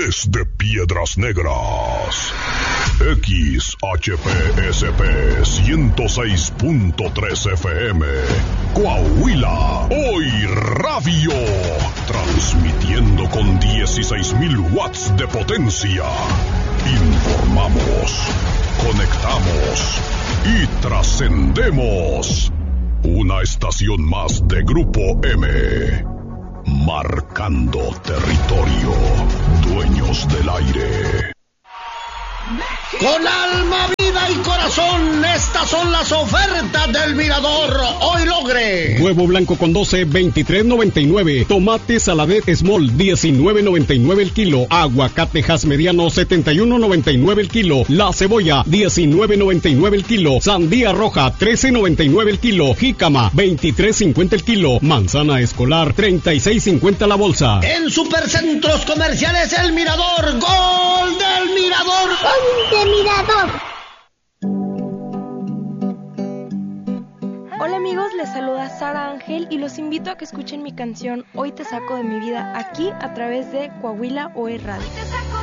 desde Piedras Negras. XHPSP 106.3 FM. Coahuila, hoy radio. Transmitiendo con 16,000 watts de potencia. Informamos, conectamos y trascendemos. Una estación más de Grupo M. Marcando territorio. Dueños del aire. Con alma, vida y corazón, estas son las ofertas del Mirador. Hoy logre. Huevo blanco con 12, 23.99. Tomate saladet small, 19.99 el kilo. Aguacatejas mediano, 71.99 el kilo. La cebolla, 19.99 el kilo. Sandía roja, 13.99 el kilo. Jícama, 23.50 el kilo. Manzana escolar, 36.50 la bolsa. En Supercentros Comerciales El Mirador, gol del Mirador. ¡Gol del Mirador! Hola amigos, les saluda Sara Ángel y los invito a que escuchen mi canción Hoy te saco de mi vida aquí a través de Coahuila OE Radio.